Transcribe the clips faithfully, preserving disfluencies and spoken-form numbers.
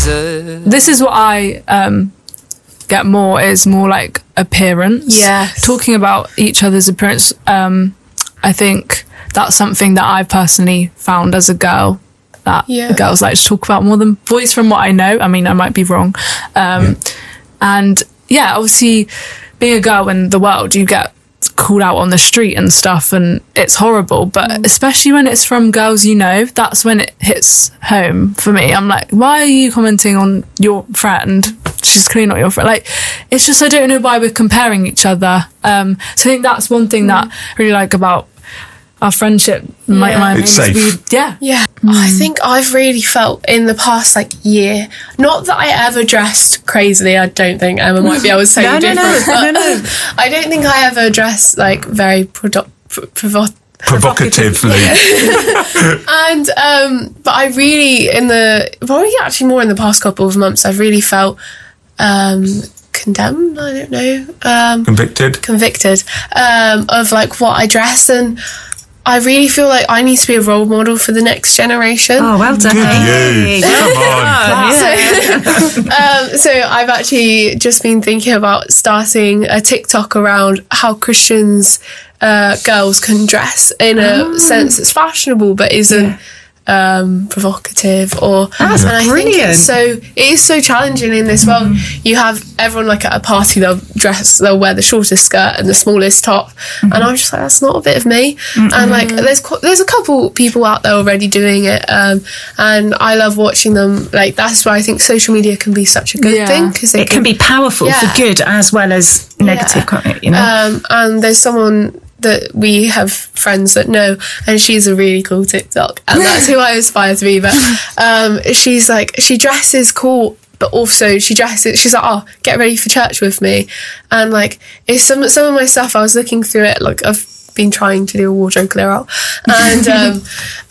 Jesus. This is what I um, get more, is more like appearance. Yes. Talking about each other's appearance, um, I think that's something that I've personally found as a girl, that Yeah. girls like to talk about more than boys, from what I know. I mean, I might be wrong. Um, Yeah. And yeah, obviously being a girl in the world, you get called out on the street and stuff, and it's horrible. But especially when it's from girls you know, that's when it hits home for me. I'm like, why are you commenting on your friend? She's clearly not your friend. Like, it's just, I don't know why we're comparing each other. Um, so I think that's one thing that I really like about our friendship. My, Yeah. my It's is safe. we- yeah. Yeah, I think I've really felt in the past like year, not that I ever dressed crazily. I don't think Emma might be able to say No, no, no, different. no, but no. I don't think I ever dressed like very produ- pro- provo- Provocatively. and um, but I really in the probably actually more in the past couple of months I've really felt um, condemned. I don't know. Um, Convicted. convicted um, of like what I dress, and I really feel like I need to be a role model for the next generation. Oh, well done. Good Hey. you. Come on. Yeah. um, so I've actually just been thinking about starting a TikTok around how Christians uh, girls can dress in a sense that's fashionable but isn't um, provocative, or That's and I think brilliant. it's so it is so challenging in this world. You have everyone like at a party, they'll dress, they'll wear the shortest skirt and the smallest top, and I'm just like, that's not a bit of me. And like there's qu- there's a couple people out there already doing it, um, and I love watching them. Like that's why I think social media can be such a good Yeah. thing, because It can be powerful Yeah. for good as well as negative, can't it? You know? um, and there's someone that we have friends that know, and she's a really cool TikTok, and that's who I aspire to be. But um, she's like, she dresses cool, but also she dresses, she's like, oh, get ready for church with me. And like, it's some some of my stuff, I was looking through it, like I've been trying to do a wardrobe clear out, and um,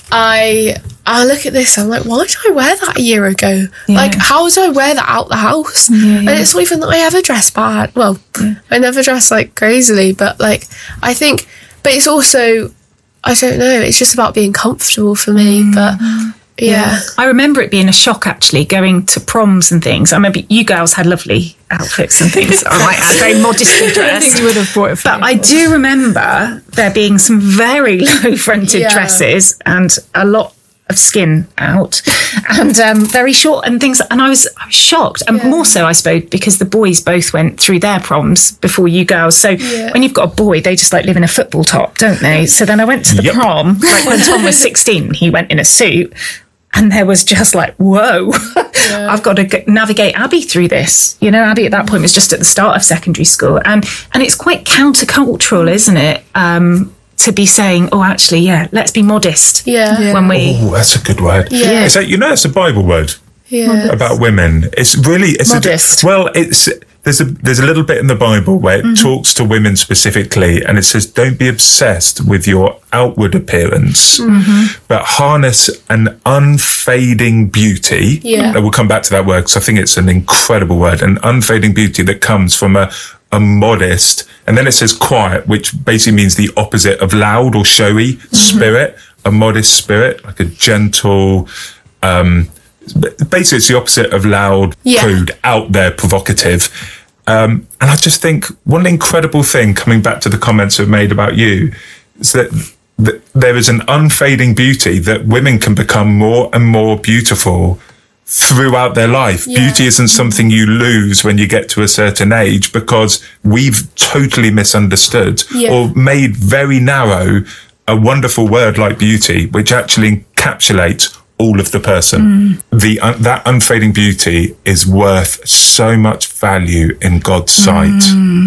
I I look at this, I'm like, why did I wear that a year ago? Yeah. Like, how did I wear that out the house? Yeah, And yeah. it's not even that I ever dress bad. Well, I never dress like crazily, but like, I think, but it's also, I don't know, it's just about being comfortable for me. But yeah. I remember it being a shock, actually, going to proms and things. I remember you girls had lovely outfits and things. I might add, very modestly I think dressed. you would have brought it for But me. I do remember there being some very low-fronted Yeah. dresses and a lot of skin out and um, very short and things. And I was, I was shocked. And more so, I suppose, because the boys both went through their proms before you girls. So Yeah. when you've got a boy, they just like live in a football top, don't they? So then I went to the Yep. prom, like when Tom was sixteen, he went in a suit. And there was just like, whoa, I've got to g- navigate Abby through this. You know, Abby at that point was just at the start of secondary school. And and it's quite countercultural, isn't it? Um, to be saying, oh, actually, yeah, let's be modest Yeah. Yeah. when we... Oh, that's a good word. Yeah. Is that, you know, it's a Bible word Yeah. about women. It's really it's Modest. A, well, it's there's a there's a little bit in the Bible where it Mm-hmm. talks to women specifically, and it says, "Don't be obsessed with your outward appearance, Mm-hmm. but harness an unfading beauty." Yeah. And we'll come back to that word because I think it's an incredible word, an unfading beauty that comes from a a modest, and then it says quiet, which basically means the opposite of loud or showy spirit. A modest spirit, like a gentle. Um, basically, it's the opposite of loud, Yeah. crude, out there, provocative. Um, and I just think one incredible thing, coming back to the comments I've made about you, is that, that there is an unfading beauty that women can become more and more beautiful throughout their life. Yeah. Beauty isn't something you lose when you get to a certain age, because we've totally misunderstood Yeah. or made very narrow a wonderful word like beauty, which actually encapsulates all of the person. The uh, that unfading beauty is worth so much value in God's sight.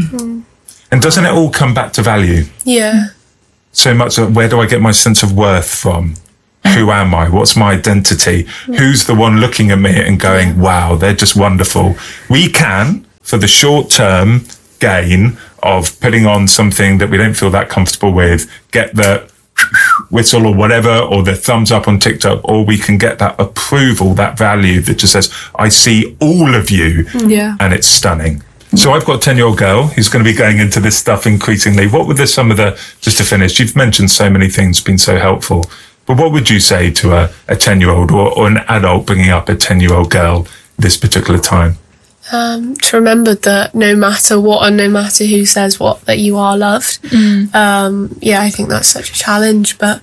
And doesn't it all come back to value? Yeah. So much of where do I get my sense of worth from? Who am I? What's my identity? Who's the one looking at me and going, wow, they're just wonderful. We can, for the short term gain of putting on something that we don't feel that comfortable with, get the whistle or whatever, or the thumbs up on TikTok, or we can get that approval, that value that just says, I see all of you, Yeah. and it's stunning. So I've got a ten-year-old girl who's going to be going into this stuff increasingly. What were the, some of the, just to finish, you've mentioned so many things, been so helpful, but what would you say to a, a ten-year-old or, or an adult bringing up a ten-year-old girl this particular time? Um, to remember that no matter what and no matter who says what, that you are loved. Mm. Um, yeah, I think that's such a challenge. But,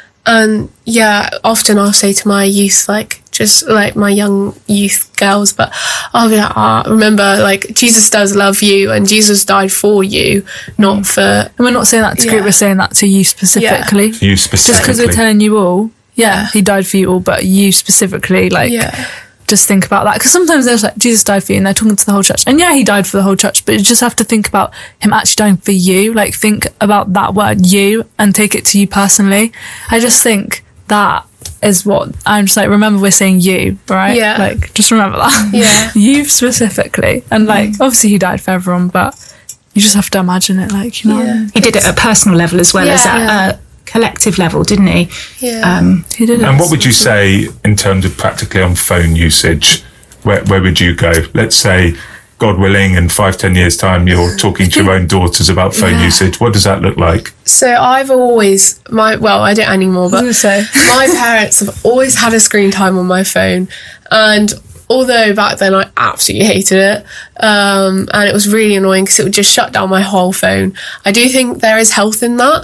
and yeah, often I'll say to my youth, like, just like my young youth girls, but I'll be like, ah, remember, like, Jesus does love you and Jesus died for you, not for... And we're not saying that to Yeah. group, we're saying that to you specifically. You specifically. Just because we're telling you all, yeah, he died for you all, but you specifically, like, Yeah. just think about that. Because sometimes there's like, Jesus died for you, and they're talking to the whole church. And yeah, he died for the whole church, but you just have to think about him actually dying for you. Like, think about that word, you, and take it to you personally. I just think that is what I'm just like, remember we're saying you, right? Yeah. Like, just remember that. Yeah. You specifically. And like, obviously he died for everyone, but you just have to imagine it, like, you know. Yeah. He did it at a personal level as well Yeah, as at yeah. a collective level, didn't he? Yeah. Um, He did it. And what would you say in terms of practically on phone usage? Where where would you go? Let's say, God willing, in five, ten years' time, you're talking to your own daughters about phone Yeah. usage. What does that look like? So I've always, my well, I don't anymore, but gonna say. my parents have always had a screen time on my phone. And although back then I absolutely hated it, um, and it was really annoying because it would just shut down my whole phone, I do think there is health in that.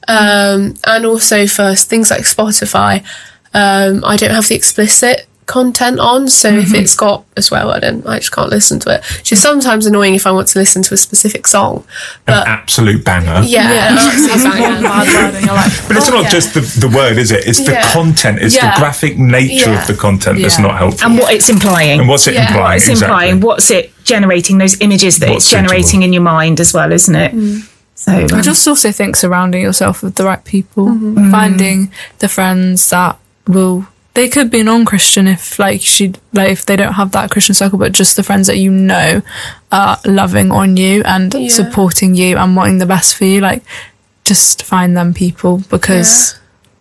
Um, and also for things like Spotify, um, I don't have the explicit content on, so if it's got a swear word in, I just can't listen to it. Which is sometimes annoying if I want to listen to a specific song. An But absolute banger. yeah, an absolute banger. Bad word and you're like, But it's Oh, not yeah. just the, the word, is it? It's the Yeah. content, it's Yeah. the graphic nature Yeah. of the content that's Yeah. not helpful. and what it's implying. And what's it Yeah. implying? What it's exactly. implying. What's it generating? Those images that What's it's generating suitable. in your mind as well, isn't it? So I um, just also think surrounding yourself with the right people, finding the friends that will. They could be non-Christian if, like, she, like, if they don't have that Christian circle, but just the friends that you know are loving on you and Yeah. supporting you and wanting the best for you. Like, just find them people because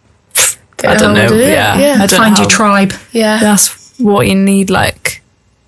I don't know. Yeah, Yeah. I don't find know your how- tribe. Yeah. That's what you need, like,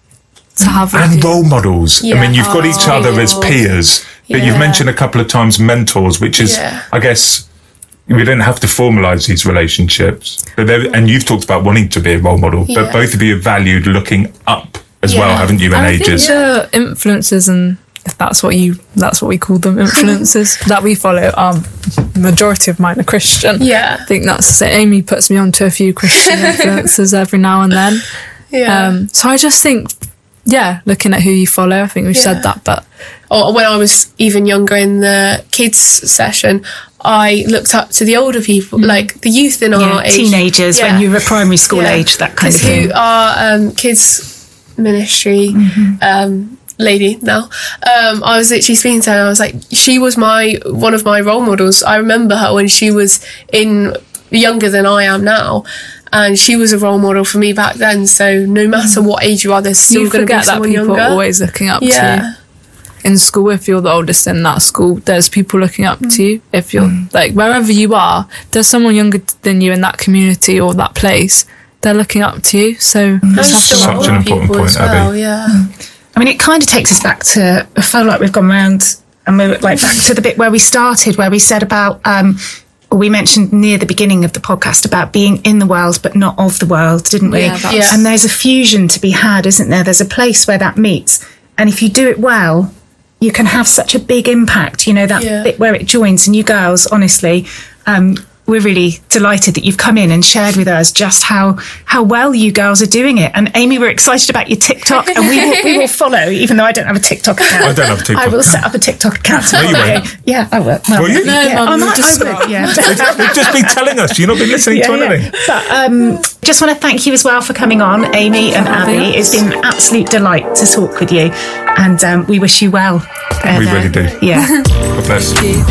to have. with And you. role models. I Yeah. mean, you've got each other as peers, but you've Yeah. mentioned a couple of times mentors, which is, Yeah. I guess, we don't have to formalize these relationships. But there- and you've talked about wanting to be a role model, but Yeah. both of you have valued looking up as well, Yeah. haven't you, in And I ages? think the influencers, and if that's what you, that's what we call them, influencers that we follow, are majority of mine are Christian. Yeah. I think that's the Amy puts me onto a few Christian influencers every now and then. Yeah. Um, so I just think, yeah, looking at who you follow, I think we've Yeah. said that, but Or when I was even younger in the kids session, I looked up to the older people, like the youth in Yeah, our age. teenagers Yeah. when you were primary school Yeah. age, that kind of 'Cause thing. who our um, kids ministry um, lady now. Um, I was literally speaking to her and I was like, she was my one of my role models. I remember her when she was in younger than I am now. And she was a role model for me back then. So no matter what age you are, there's still you going to be forget that someone people younger. are always looking up to yeah. you. In school, if you're the oldest in that school, there's people looking up to you. If you're like wherever you are, there's someone younger than you in that community or that place. They're looking up to you. So you And just have to still Such older an important people as point, Abby. well, yeah. I mean, it kind of takes us back to, I feel like we've gone round and we're like back to the bit where we started, where we said about, um, or we mentioned near the beginning of the podcast about being in the world, but not of the world, didn't we? Yeah, that's- Yeah. And there's a fusion to be had, isn't there? There's a place where that meets. And if you do it well, you can have such a big impact, you know, that Yeah. bit where it joins. And you girls, honestly, um, we're really delighted that you've come in and shared with us just how how well you girls are doing it. And Amy, we're excited about your TikTok, and we will, we will follow, even though I don't have a TikTok account. I don't have a TikTok I will account. set up a TikTok account. No, you tomorrow. won't. Yeah, I will. Well, Will you? No, yeah, Mum, I you'll might, just I will, stop. yeah. You've just been telling us. You've not been listening to Yeah, yeah. anything. But um, just want to thank you as well for coming on, Amy and Abby. It's been an absolute delight to talk with you, and um, we wish you well. And, We really uh, do. Yeah. God bless.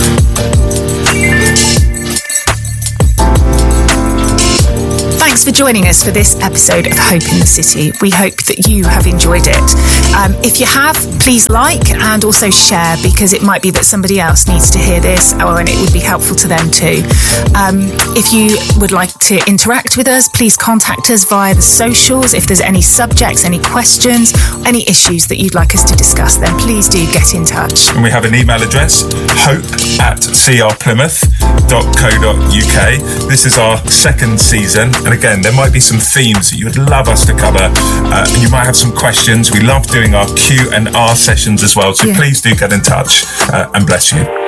Thanks for joining us for this episode of Hope in the City. We hope that you have enjoyed it. Um, if you have, please like and also share, because it might be that somebody else needs to hear this, or and it would be helpful to them too. Um, if you would like to interact with us, please contact us via the socials. If there's any subjects, any questions, any issues that you'd like us to discuss, then please do get in touch. And we have an email address, hope at c r plymouth dot co dot u k. This is our second season. And again, there might be some themes that you would love us to cover, uh, and you might have some questions. We love doing our Q and R sessions as well, so Yeah. please do get in touch, uh, and bless you.